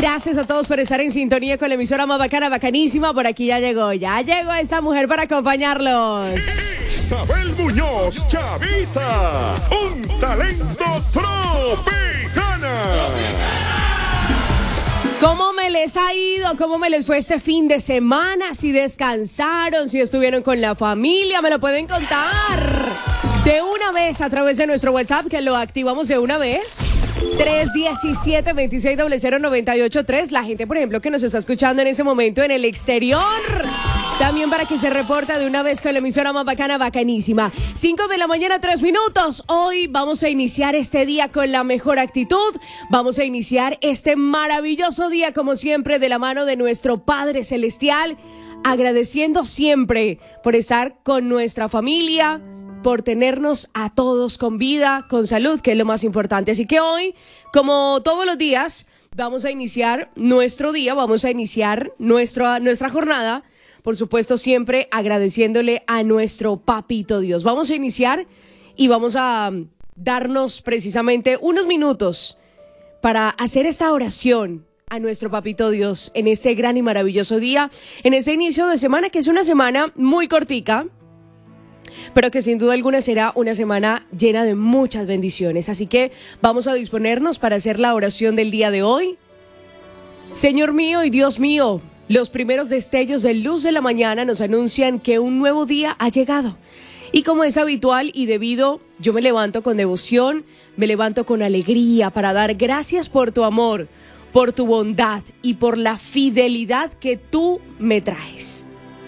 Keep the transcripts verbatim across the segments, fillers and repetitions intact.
Gracias a todos por estar en sintonía con la emisora más bacana, bacanísima. Por aquí ya llegó, ya llegó esa mujer para acompañarlos. Isabel Muñoz, Chavita, un talento tropicana. ¿Cómo me les ha ido? ¿Cómo me les fue este fin de semana? Si descansaron, si estuvieron con la familia, me lo pueden contar de una vez a través de nuestro WhatsApp, que lo activamos de una vez. tres uno siete, dos seis cero cero, nueve ocho tres. La gente, por ejemplo, que nos está escuchando en ese momento en el exterior, también para que se reporte de una vez con la emisora más bacana, bacanísima. cinco de la mañana, tres minutos. Hoy vamos a iniciar este día con la mejor actitud. Vamos a iniciar este maravilloso día, como siempre, de la mano de nuestro Padre Celestial, agradeciendo siempre por estar con nuestra familia, por tenernos a todos con vida, con salud, que es lo más importante. Así que hoy, como todos los días, vamos a iniciar nuestro día, vamos a iniciar nuestra, nuestra jornada, por supuesto siempre agradeciéndole a nuestro Papito Dios. Vamos a iniciar y vamos a darnos precisamente unos minutos para hacer esta oración a nuestro Papito Dios en este gran y maravilloso día, en ese inicio de semana, que es una semana muy cortica, pero que sin duda alguna será una semana llena de muchas bendiciones. Así que vamos a disponernos para hacer la oración del día de hoy. Señor mío y Dios mío, los primeros destellos de luz de la mañana nos anuncian que un nuevo día ha llegado. Y como es habitual y debido, yo me levanto con devoción, me levanto con alegría para dar gracias por tu amor, por tu bondad y por la fidelidad que tú me traes.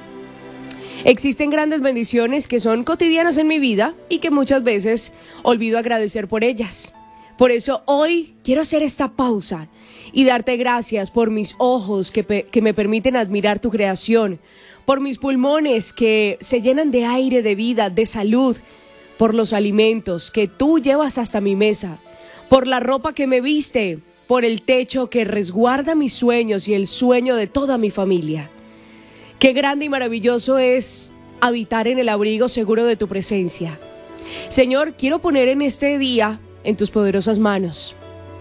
Existen grandes bendiciones que son cotidianas en mi vida y que muchas veces olvido agradecer por ellas. Por eso hoy quiero hacer esta pausa y darte gracias por mis ojos que, pe- que me permiten admirar tu creación, por mis pulmones que se llenan de aire, de vida, de salud, por los alimentos que tú llevas hasta mi mesa, por la ropa que me viste, por el techo que resguarda mis sueños y el sueño de toda mi familia. Qué grande y maravilloso es habitar en el abrigo seguro de tu presencia. Señor, quiero poner en este día en tus poderosas manos.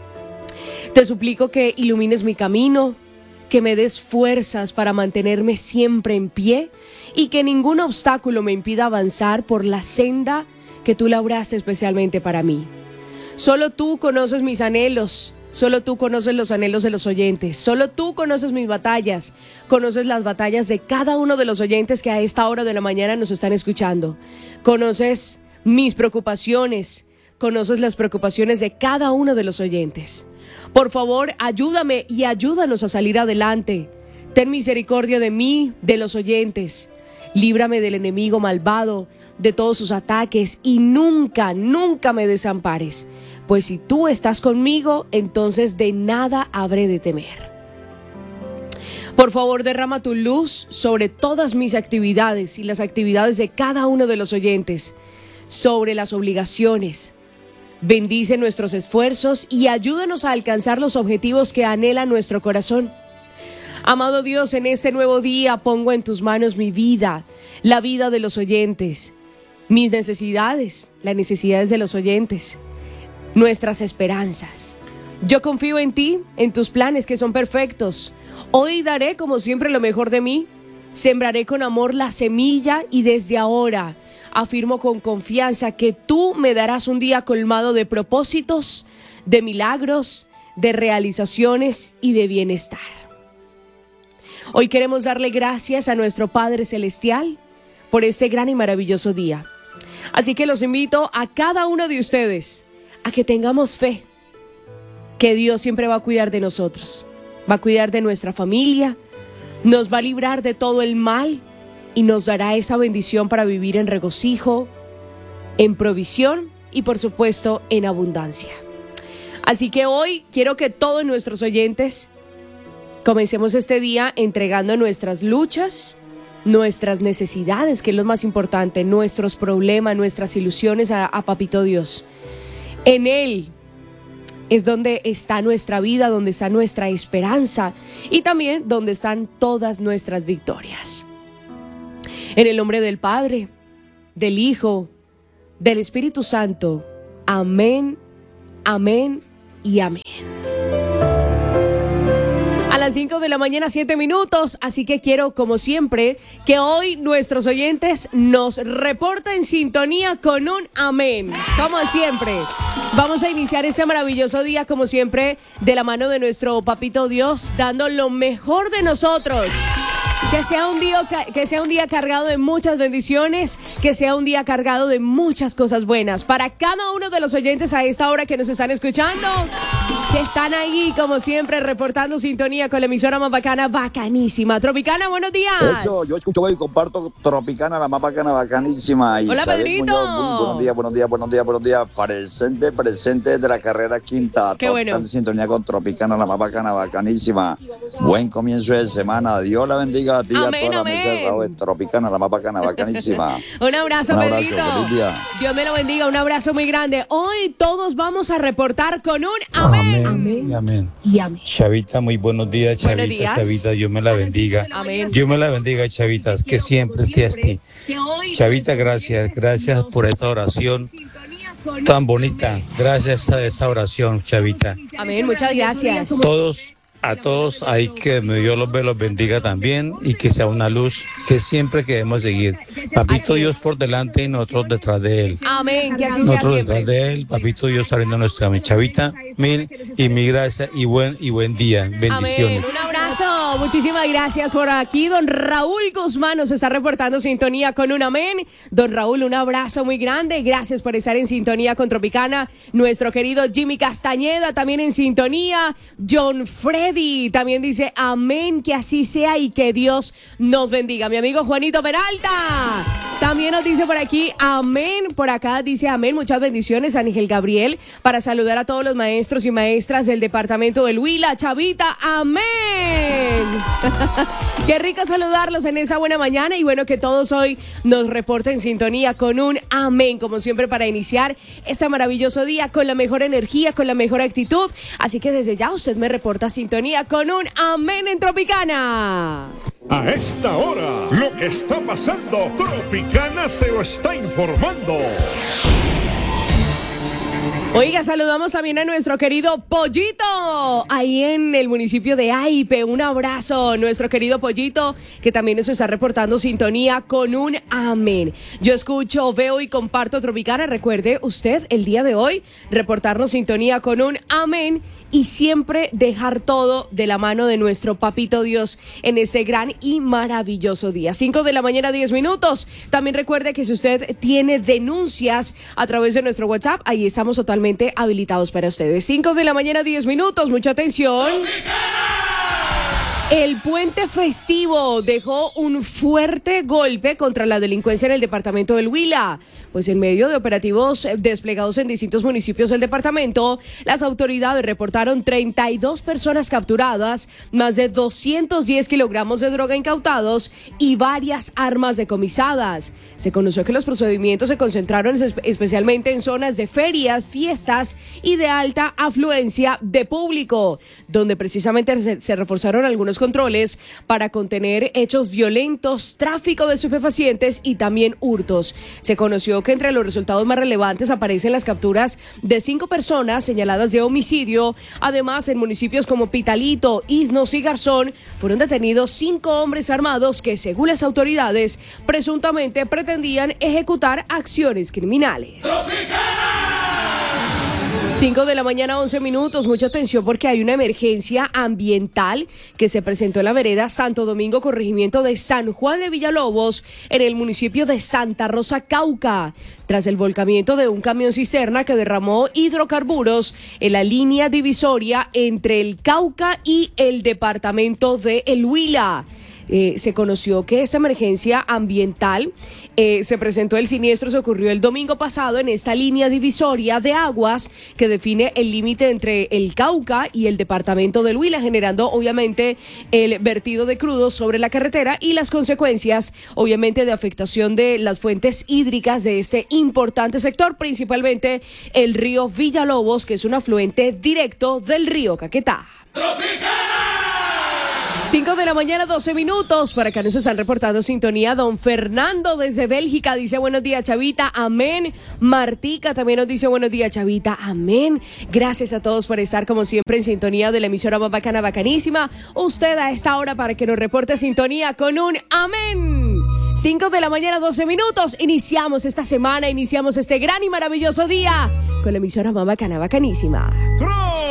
Te suplico que ilumines mi camino, que me des fuerzas para mantenerme siempre en pie y que ningún obstáculo me impida avanzar por la senda que tú labraste especialmente para mí. Solo tú conoces mis anhelos. Solo tú conoces los anhelos de los oyentes, solo tú conoces mis batallas, conoces las batallas de cada uno de los oyentes que a esta hora de la mañana nos están escuchando. Conoces mis preocupaciones, conoces las preocupaciones de cada uno de los oyentes. Por favor, ayúdame y ayúdanos a salir adelante. Ten misericordia de mí, de los oyentes. Líbrame del enemigo malvado, de todos sus ataques y nunca, nunca me desampares. Pues si tú estás conmigo, entonces de nada habré de temer. Por favor, derrama tu luz sobre todas mis actividades y las actividades de cada uno de los oyentes, sobre las obligaciones. Bendice nuestros esfuerzos y ayúdanos a alcanzar los objetivos que anhela nuestro corazón. Amado Dios, en este nuevo día pongo en tus manos mi vida, la vida de los oyentes, mis necesidades, las necesidades de los oyentes, nuestras esperanzas. Yo confío en ti, en tus planes que son perfectos. Hoy daré como siempre lo mejor de mí. Sembraré con amor la semilla y desde ahora afirmo con confianza que tú me darás un día colmado de propósitos, de milagros, de realizaciones y de bienestar. Hoy queremos darle gracias a nuestro Padre Celestial por este gran y maravilloso día. Así que los invito a cada uno de ustedes a que tengamos fe, que Dios siempre va a cuidar de nosotros, va a cuidar de nuestra familia, nos va a librar de todo el mal y nos dará esa bendición para vivir en regocijo, en provisión y por supuesto en abundancia. Así que hoy quiero que todos nuestros oyentes comencemos este día entregando nuestras luchas, nuestras necesidades, que es lo más importante, nuestros problemas, nuestras ilusiones a, a Papito Dios. En Él es donde está nuestra vida, donde está nuestra esperanza y también donde están todas nuestras victorias. En el nombre del Padre, del Hijo, del Espíritu Santo. Amén, amén y amén. las cinco de la mañana, siete minutos. Así que quiero, como siempre, que hoy nuestros oyentes nos reporten sintonía con un amén. Como siempre, vamos a iniciar este maravilloso día, como siempre, de la mano de nuestro Papito Dios, dando lo mejor de nosotros. Que sea un día, que sea un día cargado de muchas bendiciones, que sea un día cargado de muchas cosas buenas. Para cada uno de los oyentes a esta hora que nos están escuchando, que están ahí, como siempre, reportando sintonía con la emisora más bacana, bacanísima. Tropicana, buenos días. Eso, yo escucho y comparto Tropicana, la más bacana, bacanísima. Y hola, Pedrito. Muñoz, buenos días, buenos días, buenos días, buenos días. Presente, presente de la carrera quinta. Qué bueno. En sintonía con Tropicana, la más bacana, bacanísima. Buen comienzo de semana. Dios la bendiga a ti, amén, a toda amén. la mesa de Tropicana, la más bacana, bacanísima. Un abrazo, Un abrazo, Pedrito. feliz día. Dios me lo bendiga, un abrazo muy grande. Hoy todos vamos a reportar con un amén. Amén. Y amén. Y amén. Chavita, muy buenos días, Chavita, Buenos días. Chavita, Dios me la bendiga. Amén. Dios me la bendiga, Chavitas, que siempre esté así. Chavita, gracias, gracias por esta oración tan bonita. Gracias a esa oración, Chavita. Amén, muchas gracias. Todos, a todos ahí que Dios los, los bendiga también y que sea una luz que siempre queremos seguir. Papito Así Dios es. por delante y nosotros detrás de él. Amén, que así sea Nosotros siempre. detrás de él, Papito Dios abriendo nuestra mi Chavita, mil y mil gracias y buen y buen día. Bendiciones. Amén. Un abrazo. Muchísimas gracias por aquí. Don Raúl Guzmán nos está reportando sintonía con un amén. Don Raúl, un abrazo muy grande. Gracias por estar en sintonía con Tropicana. Nuestro querido Jimmy Castañeda también en sintonía. John Freddy también dice amén, que así sea y que Dios nos bendiga. Mi amigo Juanito Peralta también nos dice por aquí amén. Por acá dice amén. Muchas bendiciones, Ángel Gabriel, para saludar a todos los maestros y maestras del departamento del Huila. Chavita, amén. Qué rico saludarlos en esa buena mañana y bueno, que todos hoy nos reporten sintonía con un amén, como siempre, para iniciar este maravilloso día con la mejor energía, con la mejor actitud. Así que desde ya usted me reporta sintonía con un amén en Tropicana. A esta hora, lo que está pasando, Tropicana se lo está informando. Oiga, saludamos también a nuestro querido Pollito, ahí en el municipio de Aipe. Un abrazo, nuestro querido Pollito, que también nos está reportando sintonía con un amén. Yo escucho, veo y comparto Tropicana. Recuerde usted el día de hoy reportarnos sintonía con un amén y siempre dejar todo de la mano de nuestro Papito Dios en ese gran y maravilloso día. cinco de la mañana, diez minutos. También recuerde que si usted tiene denuncias a través de nuestro WhatsApp, ahí estamos totalmente habilitados para ustedes. cinco de la mañana, diez minutos. Mucha atención. El puente festivo dejó un fuerte golpe contra la delincuencia en el departamento del Huila. Pues en medio de operativos desplegados en distintos municipios del departamento, las autoridades reportaron treinta y dos personas capturadas, más de doscientos diez kilogramos de droga incautados y varias armas decomisadas. Se conoció que los procedimientos se concentraron es- especialmente en zonas de ferias, fiestas y de alta afluencia de público, donde precisamente se, se reforzaron algunos controles para contener hechos violentos, tráfico de estupefacientes y también hurtos. Se conoció que entre los resultados más relevantes aparecen las capturas de cinco personas señaladas de homicidio. Además, en municipios como Pitalito, Isnos y Garzón fueron detenidos cinco hombres armados que, según las autoridades, presuntamente pretendían ejecutar acciones criminales. cinco de la mañana, once minutos. Mucha atención porque hay una emergencia ambiental que se presentó en la vereda Santo Domingo, corregimiento de San Juan de Villalobos, en el municipio de Santa Rosa, Cauca, tras el volcamiento de un camión cisterna que derramó hidrocarburos en la línea divisoria entre el Cauca y el departamento de El Huila. Eh, se conoció que esta emergencia ambiental eh, se presentó, el siniestro se ocurrió el domingo pasado en esta línea divisoria de aguas que define el límite entre el Cauca y el departamento del Huila, generando obviamente el vertido de crudos sobre la carretera y las consecuencias obviamente de afectación de las fuentes hídricas de este importante sector, principalmente el río Villalobos, que es un afluente directo del río Caquetá. cinco de la mañana, doce minutos. Por acá nos están reportando sintonía. Don Fernando desde Bélgica dice buenos días, Chavita, amén. Martica también nos dice buenos días, Chavita, amén. Gracias a todos por estar como siempre en sintonía de la emisora más bacana, bacanísima. Usted a esta hora para que nos reporte sintonía con un amén. cinco de la mañana, doce minutos. Iniciamos esta semana, iniciamos este gran y maravilloso día con la emisora más bacana, bacanísima.